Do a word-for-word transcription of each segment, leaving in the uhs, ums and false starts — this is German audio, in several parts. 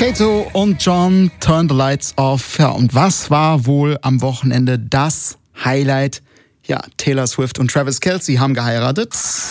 Kato und John, Turn the Lights Off. Ja, und was war wohl am Wochenende das Highlight? Ja, Taylor Swift und Travis Kelce haben geheiratet.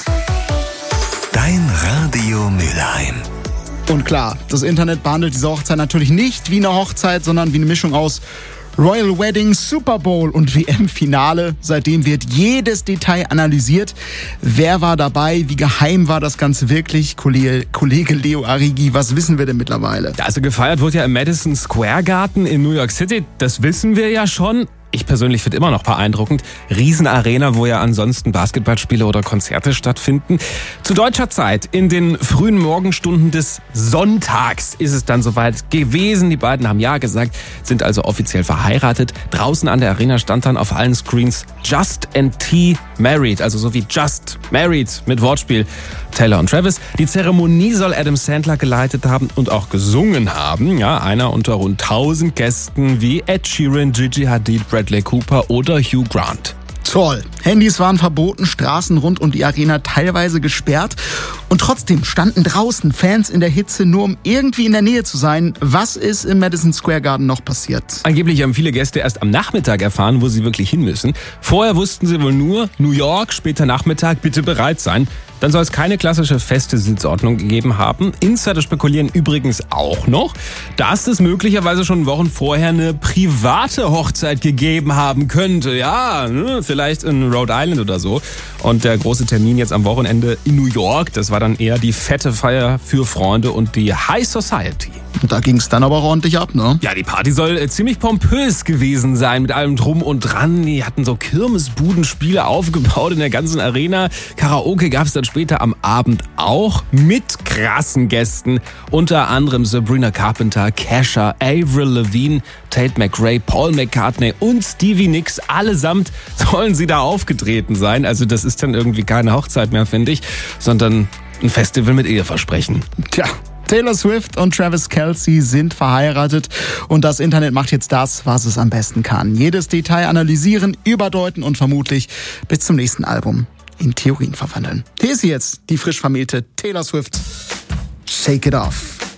Dein Radio Mülheim. Und klar, das Internet behandelt diese Hochzeit natürlich nicht wie eine Hochzeit, sondern wie eine Mischung aus Royal Wedding, Super Bowl und W M-Finale. Seitdem wird jedes Detail analysiert. Wer war dabei? Wie geheim war das Ganze wirklich? Kollege, Kollege Leo Arrighi, was wissen wir denn mittlerweile? Also gefeiert wurde ja im Madison Square Garden in New York City. Das wissen wir ja schon. Ich persönlich finde immer noch beeindruckend. Riesenarena, wo ja ansonsten Basketballspiele oder Konzerte stattfinden. Zu deutscher Zeit, in den frühen Morgenstunden des Sonntags, ist es dann soweit gewesen. Die beiden haben Ja gesagt, sind also offiziell verheiratet. Draußen an der Arena stand dann auf allen Screens Just and T Married, also so wie Just Married mit Wortspiel. Taylor und Travis. Die Zeremonie soll Adam Sandler geleitet haben und auch gesungen haben. Ja, einer unter rund tausend Gästen wie Ed Sheeran, Gigi Hadid, Bradley Cooper oder Hugh Grant. Toll. Handys waren verboten, Straßen rund um die Arena teilweise gesperrt. Und trotzdem standen draußen Fans in der Hitze, nur um irgendwie in der Nähe zu sein. Was ist im Madison Square Garden noch passiert? Angeblich haben viele Gäste erst am Nachmittag erfahren, wo sie wirklich hin müssen. Vorher wussten sie wohl nur, New York, später Nachmittag, bitte bereit sein. Dann soll es keine klassische feste Sitzordnung gegeben haben. Insider spekulieren übrigens auch noch, dass es möglicherweise schon Wochen vorher eine private Hochzeit gegeben haben könnte. Ja, ne, vielleicht in Rhode Island oder so. Und der große Termin jetzt am Wochenende in New York, das war dann eher die fette Feier für Freunde und die High Society. Und da ging es dann aber auch ordentlich ab, ne? Ja, die Party soll äh, ziemlich pompös gewesen sein mit allem Drum und Dran. Die hatten so Kirmesbudenspiele aufgebaut in der ganzen Arena. Karaoke gab es dann später am Abend auch mit krassen Gästen. Unter anderem Sabrina Carpenter, Kesha, Avril Lavigne, Tate McRae, Paul McCartney und Stevie Nicks. Allesamt sollen sie da aufgetreten sein. Also das ist dann irgendwie keine Hochzeit mehr, finde ich, sondern ein Festival mit Eheversprechen. Tja. Taylor Swift und Travis Kelce sind verheiratet und das Internet macht jetzt das, was es am besten kann. Jedes Detail analysieren, überdeuten und vermutlich bis zum nächsten Album in Theorien verwandeln. Hier ist sie jetzt, die frisch vermählte Taylor Swift. Shake It Off.